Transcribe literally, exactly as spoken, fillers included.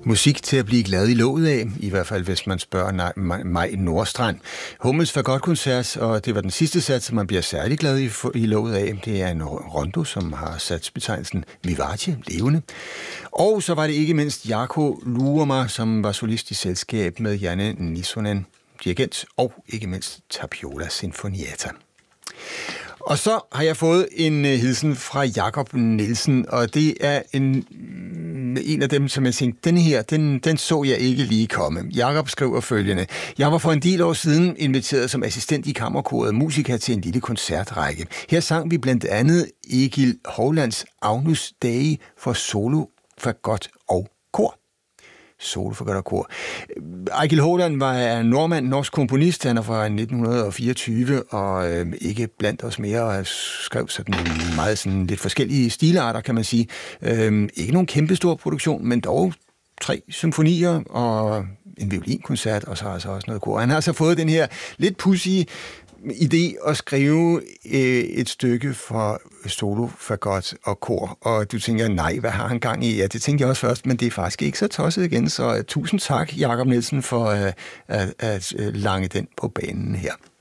Musik til at blive glad i låget af, i hvert fald hvis man spørger Maj Nordstrand. Hummels Fagotkoncert, og det var den sidste sats, som man bliver særlig glad i, i låget af. Det er en rondo, som har satsbetegnelsen Vivace, levende. Og så var det ikke mindst Jarkko Luurma, som var solist i selskab med Janne Nissonen, dirigent, og ikke mindst Tapiola Sinfonietta. Og så har jeg fået en hilsen fra Jakob Nielsen, og det er en, en af dem, som jeg tænkte, den her, den, den så jeg ikke lige komme. Jakob skriver følgende: Jeg var for en del år siden inviteret som assistent i kammerkoret musiker til en lille koncertrække. Her sang vi blandt andet Egil Hovlands Agnus Dei for solo, fagot og kor. Solo for godt og kor. Egil Hovland var en nordmand, norsk komponist. Han er fra nitten fireogtyve og øh, ikke blandt os mere, og skrev sådan meget sådan lidt forskellige stilarter, kan man sige. Øh, ikke nogen kæmpestor produktion, men dog tre symfonier og en violinkoncert, og så altså også noget kor. Han har så fået den her lidt pudsige idé at skrive øh, et stykke for solo, fagot og kor. Og du tænker, nej, hvad har han gang i? Ja, det tænkte jeg også først, men det er faktisk ikke så tosset igen. Så uh, tusind tak, Jakob Nielsen, for uh, at, at uh, lange den på banen her.